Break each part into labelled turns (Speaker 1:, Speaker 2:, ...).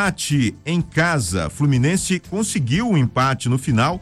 Speaker 1: empate em casa. Fluminense conseguiu um empate no final,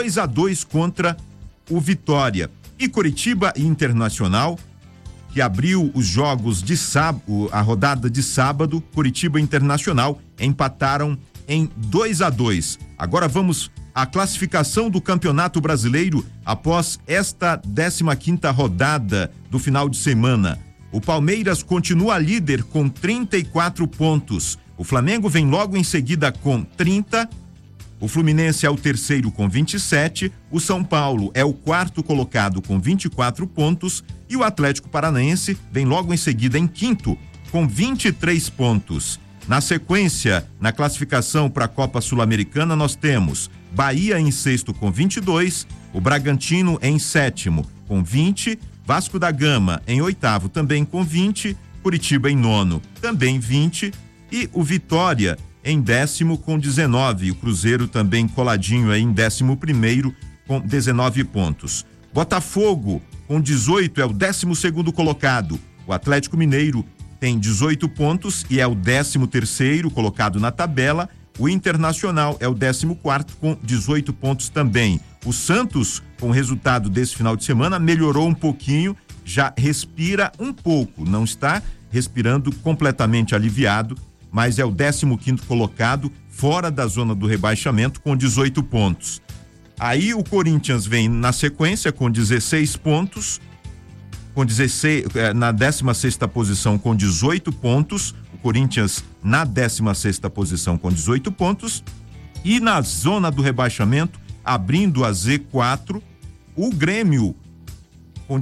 Speaker 1: 2-2 contra o Vitória. E Coritiba e Internacional, que abriu os jogos de sábado, a rodada de sábado, Coritiba e Internacional empataram em 2-2. Agora vamos à classificação do Campeonato Brasileiro após esta 15ª rodada do final de semana. O Palmeiras continua líder com 34 pontos. O Flamengo vem logo em seguida com 30. O Fluminense é o terceiro com 27. O São Paulo é o quarto colocado com 24 pontos. E o Atlético Paranaense vem logo em seguida em quinto com 23 pontos. Na sequência, na classificação para a Copa Sul-Americana, nós temos Bahia em sexto com 22. O Bragantino em sétimo com 20. Vasco da Gama em oitavo também com 20. Curitiba em nono também 20. E o Vitória em décimo com 19, o Cruzeiro também coladinho aí em 11º com 19 pontos. Botafogo com 18 é o 12º colocado. O Atlético Mineiro tem 18 pontos e é o 13º colocado na tabela. O Internacional é o 14º com 18 pontos também. O Santos, com o resultado desse final de semana, melhorou um pouquinho, já respira um pouco, não está respirando completamente aliviado, mas é o 15º colocado, fora da zona do rebaixamento, com 18 pontos. Aí o Corinthians vem na sequência com 16 pontos, com 16, na 16ª posição com 18 pontos, o Corinthians na 16ª posição com 18 pontos, e na zona do rebaixamento, abrindo a Z4, o Grêmio com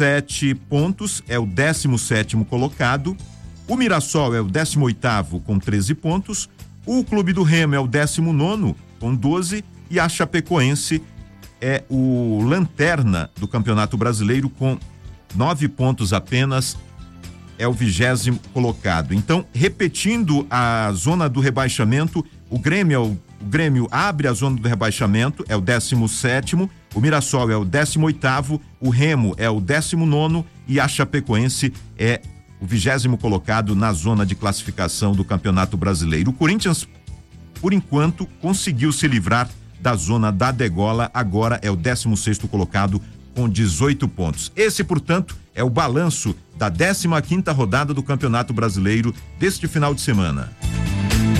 Speaker 1: 17 pontos, é o 17º colocado. O Mirassol é o 18º com 13 pontos, o Clube do Remo é o 19º com 12 e a Chapecoense é o lanterna do Campeonato Brasileiro com 9 pontos apenas, é o 20º colocado. Então, repetindo a zona do rebaixamento, o Grêmio abre a zona do rebaixamento, é o 17º, o Mirassol é o 18º, o Remo é o 19º e a Chapecoense é o 20º colocado na zona de classificação do Campeonato Brasileiro. O Corinthians, por enquanto, conseguiu se livrar da zona da degola, agora é o 16º colocado com 18 pontos. Esse, portanto, é o balanço da 15ª rodada do Campeonato Brasileiro deste final de semana.